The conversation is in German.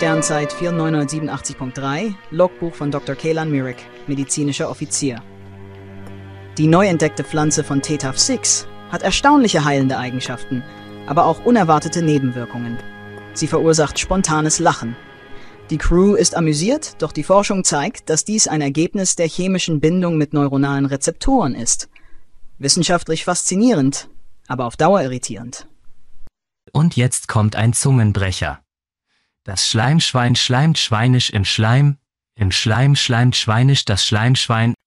Sternzeit 4987.3, Logbuch von Dr. Kaylan Myrick, medizinischer Offizier. Die neu entdeckte Pflanze von Tetaf-6 hat erstaunliche heilende Eigenschaften, aber auch unerwartete Nebenwirkungen. Sie verursacht spontanes Lachen. Die Crew ist amüsiert, doch die Forschung zeigt, dass dies ein Ergebnis der chemischen Bindung mit neuronalen Rezeptoren ist. Wissenschaftlich faszinierend, aber auf Dauer irritierend. Und jetzt kommt ein Zungenbrecher. Das Schleimschwein schleimt schweinisch im Schleim schleimt schweinisch das Schleimschwein.